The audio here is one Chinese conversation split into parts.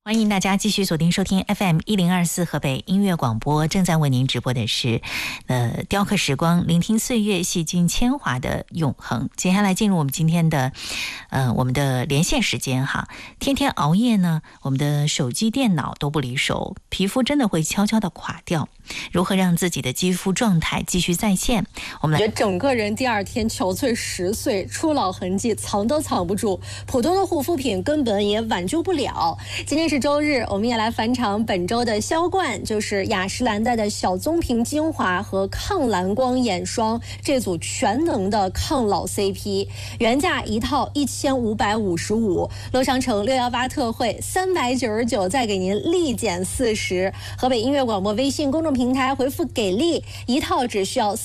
欢迎大家继续锁定收听 FM1024 河北音乐广播，正在为您直播的是雕刻时光，聆听岁月，细菌铅华的永恒。接下来进入我们今天的我们的连线时间哈。天天熬夜呢，我们的手机电脑都不离手，皮肤真的会悄悄的垮掉。如何让自己的肌肤状态继续再现？我们觉得整个人第二天憔悴10岁，初老痕迹藏都藏不住，普通的护肤品根本也挽救不了。今天是周日，我们也来返场本周的销冠，就是雅诗兰黛的小棕瓶精华和抗蓝光眼霜这组全能的抗老 CP， 原价一套1555，乐商城618特惠399，再给您立减40。河北音乐广播微信公众平台回复给力，一套只需要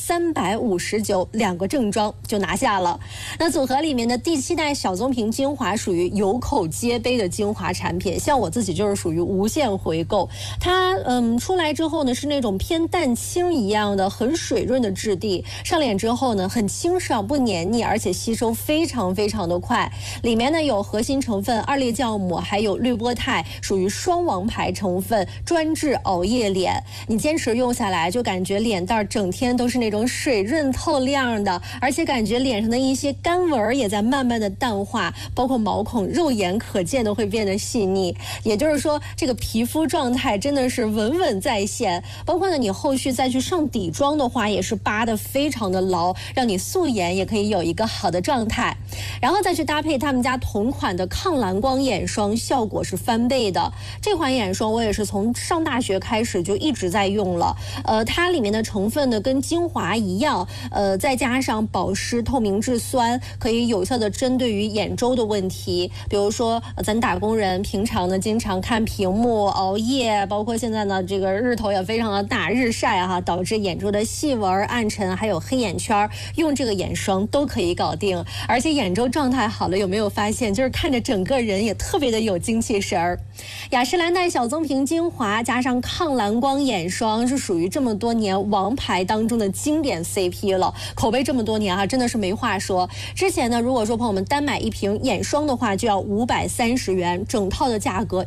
359，2个正装就拿下了。那组合里面的第7代小棕瓶精华属于有口皆碑的精华产品，像我自己就是属于无限回购。它出来之后呢，是那种偏淡青一样的很水润的质地，上脸之后呢很清爽不黏腻，而且吸收非常非常的快。里面呢有核心成分2裂酵母，还有绿波肽，属于双王牌成分，专治熬夜脸。你坚持用下来，就感觉脸蛋整天都是那种水润透亮的，而且感觉脸上的一些干纹也在慢慢的淡化，包括毛孔肉眼可见的会变得细腻。也就是说，这个皮肤状态真的是稳稳在线。包括呢，你后续再去上底妆的话，也是扒得非常的牢，让你素颜也可以有一个好的状态。然后再去搭配他们家同款的抗蓝光眼霜，效果是翻倍的。这款眼霜我也是从上大学开始就一直在用了。它里面的成分呢跟精华一样，再加上保湿、透明质酸，可以有效的针对于眼周的问题。比如说咱打工人平常呢经常看屏幕、熬夜，包括现在呢这个日头也非常的大，日晒哈，导致眼周的细纹、暗沉还有黑眼圈，用这个眼霜都可以搞定。而且眼周状态好了，有没有发现就是看着整个人也特别的有精气神儿？雅诗兰黛小棕瓶精华加上抗蓝光眼霜是属于这么多年王牌当中的经典 CP 了，口碑这么多年真的是没话说。之前呢，如果说朋友们单买一瓶眼霜的话，就要530元，整套的价格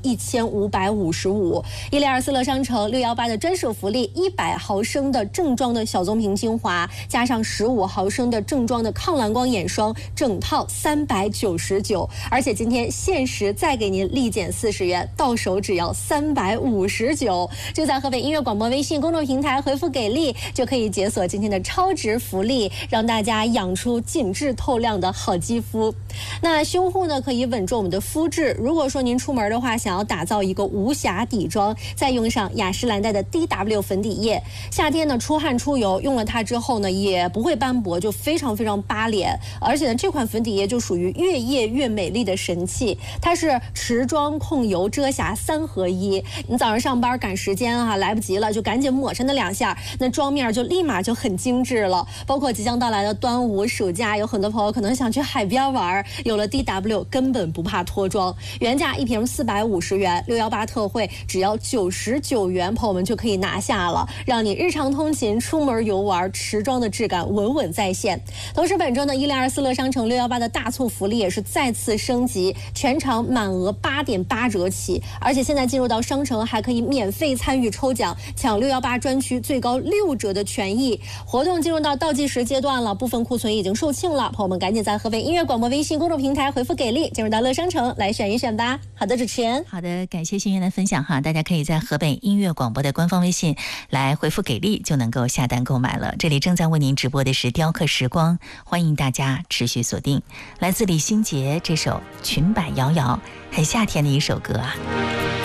1555。124乐商城618的专属福利，100毫升的正装的小棕瓶精华，加上15毫升的正装的抗蓝光眼霜，整套399。而且今天限时再给您立减40元，到手只要359。就在河北音乐广播微信公众平台回复给力，就可以解锁今天的超值福利，让大家养出紧致透亮的好肌肤。那修护呢，可以稳住我们的肤质。如果说您出门的话，想要打造一个无瑕底妆，再用上雅诗兰黛的 DW 粉底液。夏天呢出汗出油，用了它之后呢，也不会斑驳，就非常非常扒脸。而且呢，这款粉底液就属于越夜越美丽的神器，它是持妆控油遮瑕3合1。你早上上班赶时间来不及了，就赶紧抹上那2下，那妆面就立马就很精致了。包括即将到来的端午暑假，有很多朋友可能想去海边玩，有了 DW 根本不怕脱妆。原价一瓶450元，618特惠只要99元，朋友们就可以拿下了，让你日常通勤、出门游玩，持妆的质感稳稳在线。同时本周呢，124乐商城618的大促福利也是再次升级，全场满额8.8折起，而且现在进入到商城还可以免费参与抽奖，抢618专区最高6折的权益。活动进入到倒计时阶段了，部分库存已经售罄了，朋友们赶紧在河北音乐广播微信公众平台回复给力，进入到乐商城来选一选吧。好的，主持人。 好的，感谢新源的分享哈，大家可以在河北音乐广播的官方微信来回复给力，就能够下单购买了。这里正在为您直播的是雕刻时光，欢迎大家持续锁定。来自李心洁这首裙摆摇摇，很夏天的一首歌啊。